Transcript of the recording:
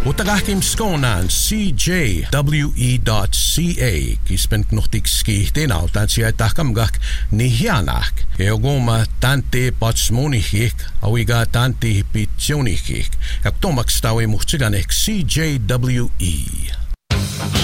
Utagahkim skonan CJWE.ca kispent nuhtikski tenau tansia tahkamgak nihianak eogoma tante patsmonihik awiga tante pitsionihik yaktomaks tawi muhtsiganek CJWE.